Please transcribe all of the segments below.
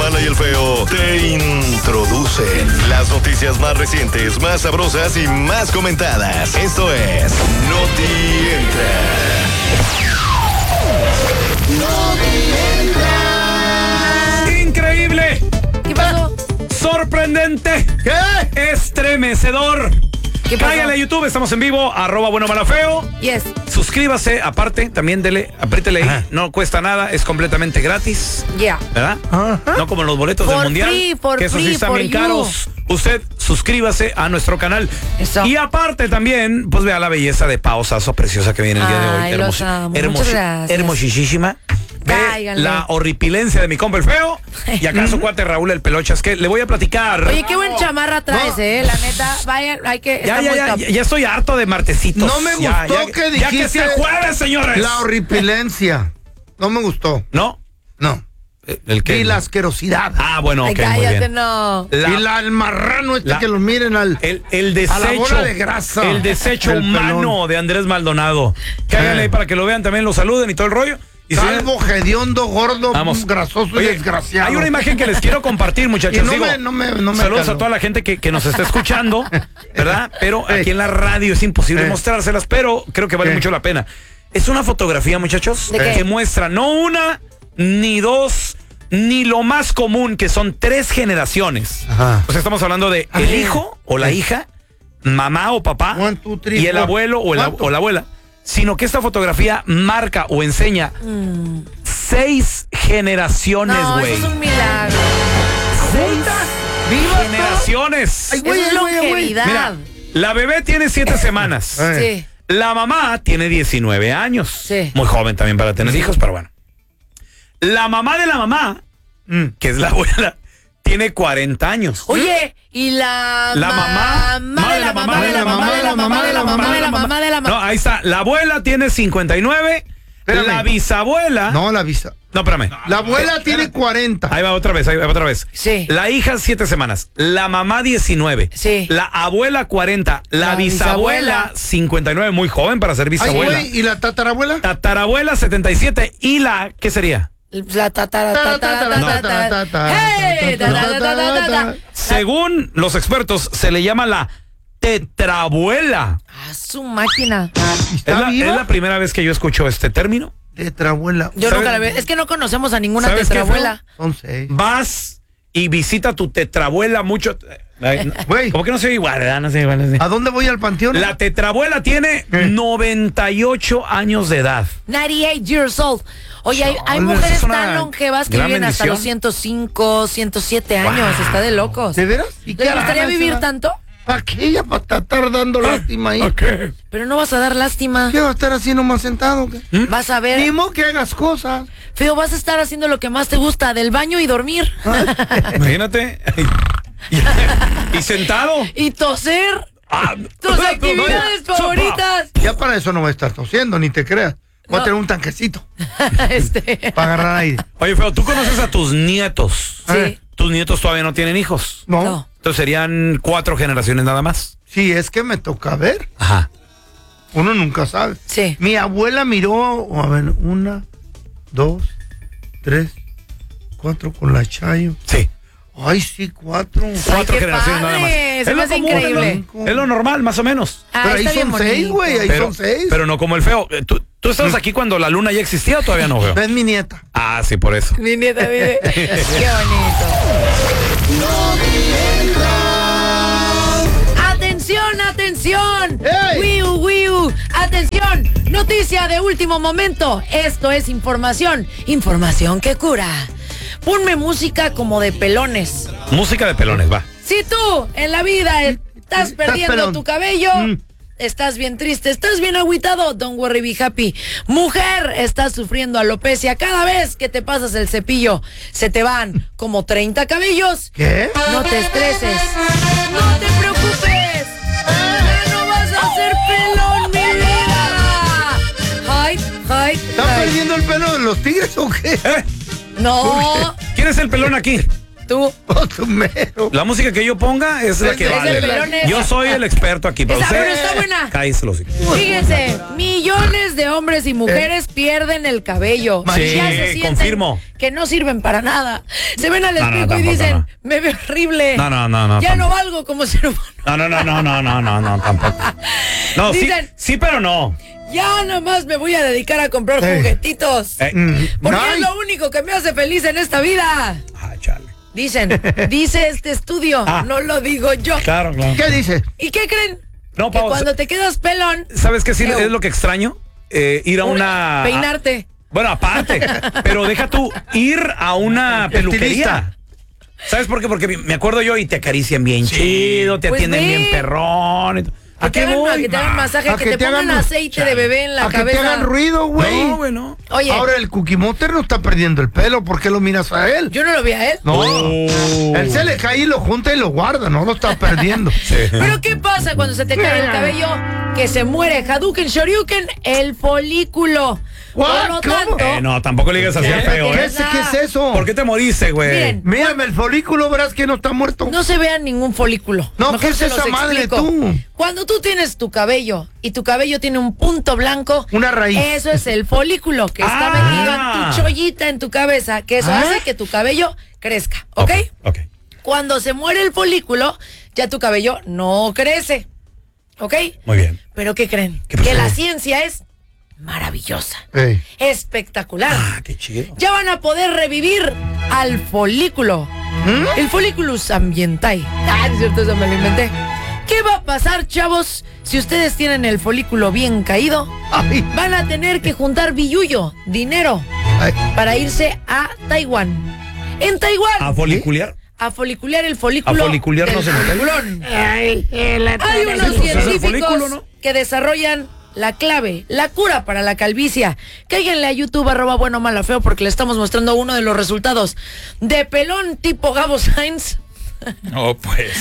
Mala y el Feo te introducen las noticias más recientes, más sabrosas y más comentadas. Esto es Noti Entra. ¡Increíble! ¿Qué pasó? ¡Sorprendente! ¿Qué? ¡Estremecedor! ¿Qué pasó? Cállale a YouTube, estamos en vivo, @buenomalafeo. Yes. Suscríbase, aparte, también apriétele ahí, no cuesta nada, es completamente gratis. Yeah. ¿Verdad? Ajá. No como los boletos For del mundial, free, for que esos sí free, están for bien you. caros. Usted suscríbase a nuestro canal. Eso. Y aparte también, pues vea la belleza de Pao Sasso preciosa que viene el día de hoy. Ay, los amo. Muchas gracias. Hermosísima. Ve Cáiganle. la horripilencia de mi compa el Feo. Y acaso cuate Raúl el Pelochas, que le voy a platicar. Oye, qué buen chamarra traes, la neta. Vaya, hay que. Ya estoy harto de martesitos. No me Ya, gustó ya, que ya dijiste que sea jueves, señores. La horripilencia. No me gustó. ¿No? No. ¿El qué? Y la asquerosidad. Ah, bueno, Ay, ok, muy cállate, bien. no. Y el marrano que lo miren al... El desecho, a la bola de grasa. el desecho El humano pelón. de Andrés Maldonado. Cáiganle ahí para que lo vean, también lo saluden y todo el rollo. Y Calvo, hediondo, gordo, Vamos. grasoso Oye, y desgraciado. hay una imagen que les quiero compartir, Y muchachos. no Digo, me saludos caló. a toda la gente que nos está escuchando, ¿verdad? Pero aquí en la radio es imposible mostrárselas, pero creo que vale ¿Qué? mucho la pena. Es una fotografía, muchachos, ¿De qué? que muestra no una, ni dos, ni lo más común, que son 3 generaciones. Ajá. O sea, estamos hablando de el hijo o la hija, mamá o papá, 1, 2, 3, y el 4. abuelo o ¿Cuánto? la abuela. Sino que esta fotografía marca o enseña 6 generaciones, No, güey. eso es un milagro. 6 generaciones. Ay, güey, Eso es ay, güey, ay, güey. longevidad. Mira, la bebé tiene 7 semanas. Sí. La mamá tiene 19 años. Sí. Muy joven también para tener hijos, pero bueno. La mamá de la mamá, que es la abuela, tiene 40 años. Oye, y la mamá de la mamá de la mamá de la mamá de la mamá de la mamá de la No, mamá. ahí está. La abuela tiene 59. Espérame. La bisabuela. No, la visa. No, espérame. La abuela tiene 40. Ahí va otra vez. Sí. La hija 7 semanas. La mamá 19. Sí. La abuela 40. La bisabuela 59. Muy joven para ser Ay, bisabuela. güey, ¿y la tatarabuela? Tatarabuela 77. ¿Y la qué sería? La tatara. ¡Hey! Según los expertos, se le llama la tetrabuela. Ah, su máquina. ¿Está Es viva? la primera vez que yo escucho este término. Tetrabuela. Yo ¿Sabes? nunca la veo. Es que no conocemos a ninguna ¿Sabes qué, tetrabuela. Son 6. Vas y visita a tu tetrabuela mucho. Güey. Como que no se ve igual, ¿verdad? No se ve igual. No sé. ¿A dónde voy al panteón? La tetrabuela tiene 98 años de edad. 98 years old. Oye, hay Chale, mujeres es una tan longevas que gran viven hasta bendición. los 105, 107 años. Está de locos. ¿De veras? ¿Y ¿Te gustaría vivir tanto? ¿Para qué? Ya para estar dando lástima ahí. Okay. Pero no vas a dar lástima. ¿Qué va a estar así nomás sentado? ¿Qué? Vas a ver. Ni modo que hagas cosas. Feo, vas a estar haciendo lo que más te gusta, del baño y dormir. Imagínate. Y sentado. Y toser. Ah, Tus actividades favoritas. Ya para eso no voy a estar tosiendo, ni te creas. Voy No. a tener un tanquecito Este. para agarrar aire. Oye, Feo, ¿tú conoces a tus nietos? Sí. Tus nietos todavía no tienen hijos. No. No. Entonces serían 4 generaciones nada más. Sí, es que me toca ver. Ajá. Uno nunca sabe. Sí. Mi abuela miró, a ver, 1, 2, 3, 4 con la Chayo. Sí. Ay, sí, 4. Ay, 4 qué generaciones nada más. padre, se Es me lo hace común, increíble. Es lo normal, más o menos. Ah, Pero ahí está bien son 6, bonito. güey, ahí Pero, son 6. pero no como el Feo. ¿Tú estabas aquí cuando la luna ya existía o todavía no, Feo? Es mi nieta. Ah, sí, por eso. Mi nieta, mire. Qué bonito. ¡Atención, atención! ¡Ey! ¡Wiu, wiu! ¡Atención! Noticia de último momento. Esto es información. Información que cura. Ponme música como de pelones. Música de pelones, va. Si tú en la vida estás perdiendo pelón. tu cabello, estás bien triste, estás bien agüitado, don't worry, be happy. Mujer, estás sufriendo alopecia. Cada vez que te pasas el cepillo, se te van como 30 cabellos. ¿Qué? No te estreses, no te preocupes. Ya no vas a ser pelón, mi vida. Hide. ¿Están perdiendo el pelo de los tigres o qué? No. ¿Quién es el pelón aquí? tú. Tú mero. La música que yo ponga es la que Es vale. el pelón ese. Yo soy el experto aquí. Pero Está usted, buena, está buena. cállese los hijos. Fíjense, millones de hombres y mujeres pierden el cabello. Sí, Ya se sienten confirmo. que no sirven para nada. Se ven al No, no, espejo y tampoco, dicen, no. me veo horrible. No, Ya no tampoco. valgo como ser humano. No, tampoco. No, Dicen- sí, pero no. Ya nomás me voy a dedicar a comprar juguetitos. Porque Ay. es lo único que me hace feliz en esta vida. Ah, chale. Dice este estudio, Ah. no lo digo yo. Claro. ¿Qué dice? ¿Y qué creen? No, Que Pau, cuando te quedas pelón, ¿sabes qué sí Ew. es lo que extraño? Ir a una... peinarte. Bueno, aparte, pero deja tú ir a una peluquería. Estilista. ¿Sabes por qué? Porque me acuerdo yo y te acarician bien chido, te Pues atienden ve. bien perrón. Y Que te hagan, voy? que te hagan masaje, A que que te te pongan hagan- aceite de bebé en la A que cabeza. te hagan ruido, güey. No, güey, no. Oye, Ahora el Cookie Monster no está perdiendo el pelo. ¿Por qué lo miras a él? yo no lo vi a él. No. Oh. Él se le cae y lo junta y lo guarda. No lo está perdiendo. Pero ¿qué pasa cuando se te cae el cabello? Que se muere Hadouken, Shoryuken, el folículo. Por lo ¿Cómo? tanto, No, tampoco le digas así al feo, ¿Qué ¿eh? es eso? ¿Por qué te moriste, güey? Miren, Mírame el folículo, verás que no está muerto. no se vea ningún folículo. No, Mejor ¿qué es se los esa madre, explico. tú? Cuando tú tienes tu cabello y tu cabello tiene un punto blanco, Una raíz. eso es el folículo que está Ah. metido en tu chollita, en tu cabeza, que eso Ah. hace que tu cabello crezca, ¿ok? Ok. Cuando se muere el folículo, ya tu cabello no crece, ¿ok? Muy bien. Pero ¿qué creen? ¿Qué pasó? Que la ciencia es maravillosa, Ey. espectacular. Ah, qué chido. Ya van a poder revivir al folículo. El folículus ambientai. Ah, es cierto, eso me lo inventé. ¿Qué va a pasar, chavos, si ustedes tienen el folículo bien caído? Ay, Van a tener que juntar billuyo, dinero, ay. para irse a Taiwán. En Taiwán, ¿A folicular? a folicular el folículo. ¿A folicular no del se mete? foliculón. Hay Es unos el proceso del científicos folículo, ¿no? que desarrollan la clave, la cura para la calvicie. Cáiganle a YouTube, @bueno, malo, feo, porque le estamos mostrando uno de los resultados de pelón tipo Gabo Sainz No, pues.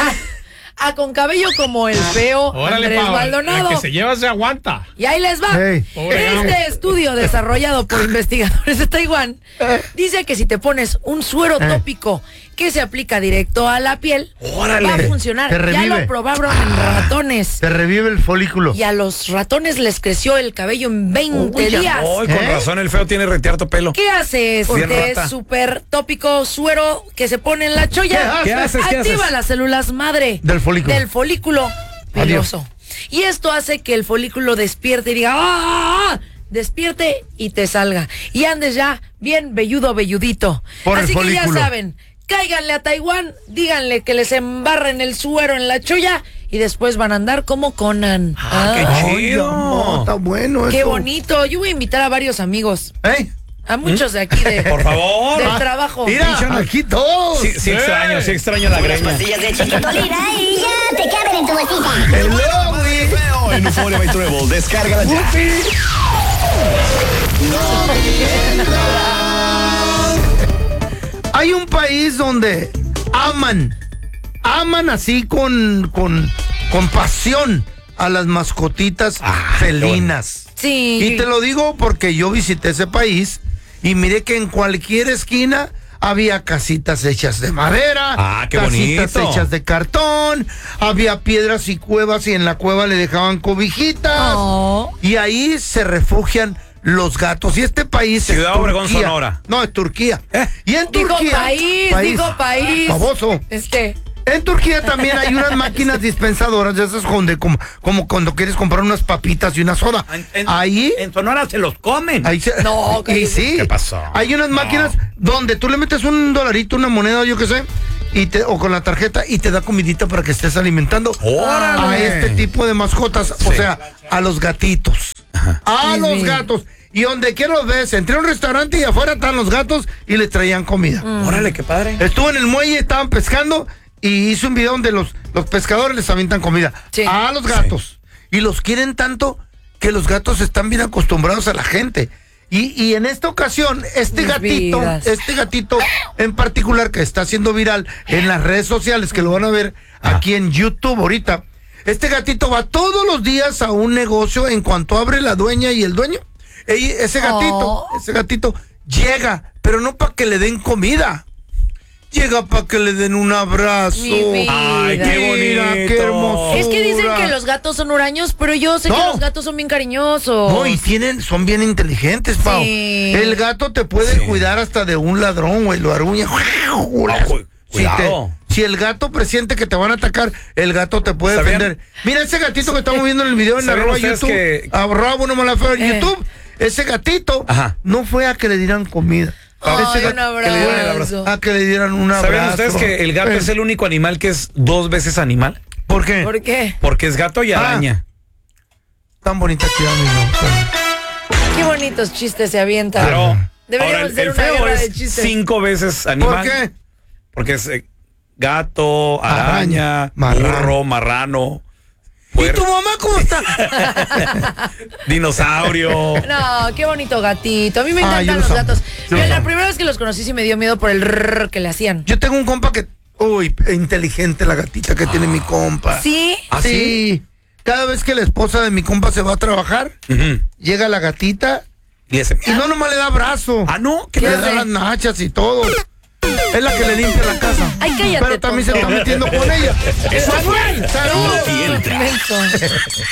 a con cabello como el feo Andrés Maldonado. La que se lleva se aguanta. Y ahí les va. Ey. Este estudio desarrollado por investigadores de Taiwán dice que si te pones un suero tópico que se aplica directo a la piel, Órale. va a funcionar. Te Ya revive. lo probaron en ratones. Se revive el folículo. Y a los ratones les creció el cabello en 20 Uy, ya días. Ay, con razón el feo tiene retearto pelo. ¿Qué hace Bien este rata. súper tópico suero que se pone en la cholla? ¿Qué haces? ¿Qué Activa haces? las células madre Del folículo. Del folículo piloso. Y esto hace que el folículo despierte y diga ¡ah! Despierte y te salga. Y andes ya bien velludo, velludito. Por el Así que ya folículo. saben, cáiganle a Taiwán, díganle que les embarren el suero en la cholla y después van a andar como Conan. qué Ay, chido. no, está bueno Qué eso. bonito. Yo voy a invitar a varios amigos. ¿Eh? A muchos de aquí de, Por favor. del trabajo. Mira, aquí todos. Sí extraño la greña. Pastillas de chiquitolina y ya te caben en tu bolsita. Hello, güey. Feo en Euforia by Treble. Descárgala ya. Hay un país donde aman así con pasión a las mascotitas felinas. Sí. Y te lo digo porque yo visité ese país y miré que en cualquier esquina había casitas hechas de madera, Ah, qué casitas bonito. hechas de cartón, había piedras y cuevas y en la cueva le dejaban cobijitas. Oh. Y ahí se refugian los gatos. Y este país es Ciudad Obregón, Turquía. Sonora. No, es Turquía. Y en Digo Turquía... país. Baboso. En Turquía también hay unas máquinas dispensadoras de esas donde como cuando quieres comprar unas papitas y una soda. Ahí En Sonora se los comen. ahí se- No, y ¿qué sí. ¿Qué pasó? Hay unas máquinas donde tú le metes un $1, una moneda, yo qué sé, o con la tarjeta y te da comidita para que estés alimentando ¡Órale! a este tipo de mascotas, o sea, a los gatitos. A los mío. gatos. Y donde quiera los ves, entré a un restaurante y afuera están los gatos y les traían comida. Órale, qué padre. Estuve en el muelle, estaban pescando y hice un video donde los pescadores les avientan comida Sí. a los gatos. Y los quieren tanto que los gatos están bien acostumbrados a la gente. Y en esta ocasión, Mis este gatito en particular que está haciendo viral en las redes sociales, que lo van a ver aquí en YouTube ahorita, este gatito va todos los días a un negocio en cuanto abre la dueña y el dueño. Ese gatito llega, pero no para que le den comida. llega para que le den un abrazo. Mi vida. Ay, qué bonito. Mira, qué hermosura. Es que dicen que los gatos son huraños, pero yo sé que No. los gatos son bien cariñosos. No, y son bien inteligentes, Pau. Sí. El gato te puede cuidar hasta de un ladrón, güey, lo aruña. Cuidado. Si el gato presiente que te van a atacar, el gato te puede ¿Sabían? defender. Mira ese gatito que estamos viendo en el video en ¿Sabían arroba ustedes YouTube. que- Arroba Bueno Mala Feo en YouTube. Ese gatito Ajá. no fue a que le dieran comida. Ay, Ese un gato- que le dieran el abrazo. a que le dieran un abrazo. ¿Saben ustedes que el gato es el único animal que es 2 veces animal? ¿Por qué? ¿Por qué? Porque es gato y araña. Tan bonita que era mi no. Qué bonitos chistes se avientan. Claro. Deberíamos Ahora, hacer el una feo guerra de es chistes. 5 veces animal. ¿Por qué? Porque es gato, araña, Marrano. burro, marrano, ¿Y tu mamá cómo está? dinosaurio. No, qué bonito gatito. A mí me Ah, encantan yo los los amo. gatos. Yo Yo los la amo. primera vez que los conocí sí me dio miedo por el rrr que le hacían. Yo tengo un compa que... Uy, inteligente la gatita que tiene mi compa. ¿Sí? ¿Ah, Sí. Cada vez que la esposa de mi compa se va a trabajar, Ujú. llega la gatita Y ese- y no nomás le da abrazo. Ah, no, Que ¿qué le le da hace? las nachas y todo. Es la que le limpia la casa. Ay, cállate, Pero también se tonto. está metiendo con ella. Eso fue. ¡Salud! Menso.